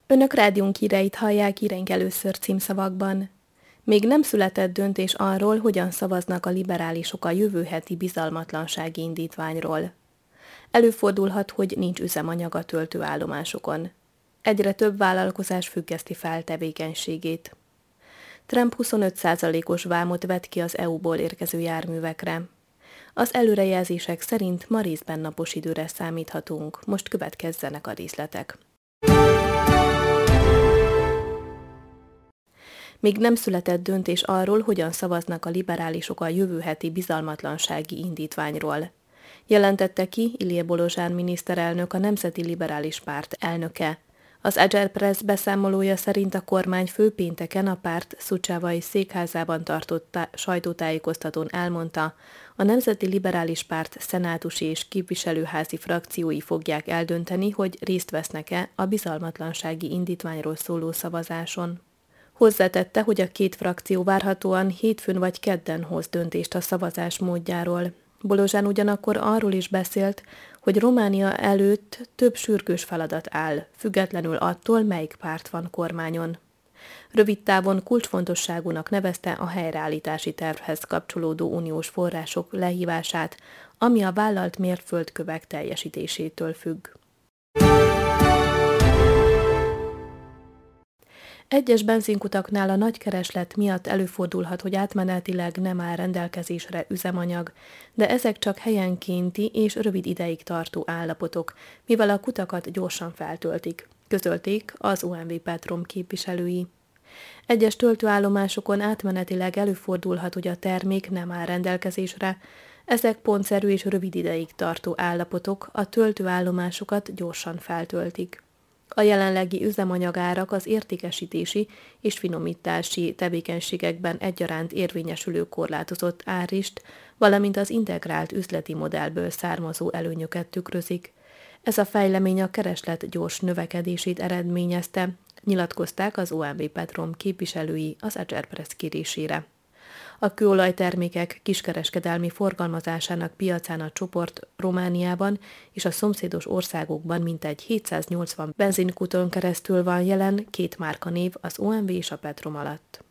Önök rádiónk híreit hallják híreink először címszavakban. Még nem született döntés arról, hogyan szavaznak a liberálisok a jövő heti bizalmatlansági indítványról. Előfordulhat, hogy nincs üzemanyag a töltőállomásokon. Egyre több vállalkozás függeszti fel tevékenységét. Trump 25%-os vámot vet ki az EU-ból érkező járművekre. Az előrejelzések szerint ma részben napos időre számíthatunk, most következzenek a részletek. Még nem született döntés arról, hogyan szavaznak a liberálisok a jövő heti bizalmatlansági indítványról. Jelentette ki Ilije Bolozsán miniszterelnök, a Nemzeti Liberális Párt elnöke. Az Agile-Press beszámolója szerint a kormányfő pénteken a párt Szucsávai székházában tartott sajtótájékoztatón elmondta, a Nemzeti Liberális Párt szenátusi és képviselőházi frakciói fogják eldönteni, hogy részt vesznek-e a bizalmatlansági indítványról szóló szavazáson. Hozzátette, hogy a két frakció várhatóan hétfőn vagy kedden hoz döntést a szavazás módjáról. Bolozsán ugyanakkor arról is beszélt, hogy Románia előtt több sürgős feladat áll, függetlenül attól, melyik párt van kormányon. Rövid távon kulcsfontosságúnak nevezte a helyreállítási tervhez kapcsolódó uniós források lehívását, ami a vállalt mérföldkövek teljesítésétől függ. Egyes benzinkutaknál a nagy kereslet miatt előfordulhat, hogy átmenetileg nem áll rendelkezésre üzemanyag, de ezek csak helyenkénti és rövid ideig tartó állapotok, mivel a kutakat gyorsan feltöltik, közölték az OMV Petrom képviselői. Egyes töltőállomásokon átmenetileg előfordulhat, hogy a termék nem áll rendelkezésre, ezek pontszerű és rövid ideig tartó állapotok, a töltőállomásokat gyorsan feltöltik. A jelenlegi üzemanyagárak az értékesítési és finomítási tevékenységekben egyaránt érvényesülő korlátozott árist, valamint az integrált üzleti modellből származó előnyöket tükrözik. Ez a fejlemény a kereslet gyors növekedését eredményezte, nyilatkozták az OMV Petrom képviselői az Agile-Press kérésére. A kőolajtermékek kiskereskedelmi forgalmazásának piacán a csoport Romániában és a szomszédos országokban mintegy 780 benzinkuton keresztül van jelen, két márkanév az OMV és a Petrom alatt.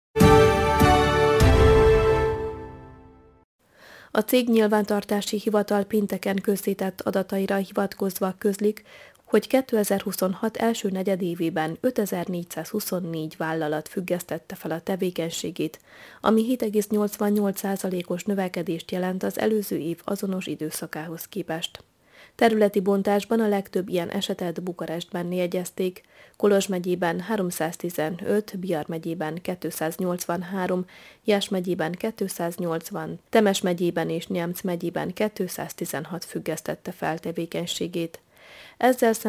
A cég nyilvántartási hivatal pénteken közzétett adataira hivatkozva közlik, hogy 2026 első negyedévében 5424 vállalat függesztette fel a tevékenységét, ami 7,88%-os növekedést jelent az előző év azonos időszakához képest. Területi bontásban a legtöbb ilyen esetet Bukarestben jegyezték, Kolozs megyében 315, Biar megyében 283, Jász megyében 280, Temes megyében és Nyemc megyében 216 függesztette fel tevékenységét. Ezzel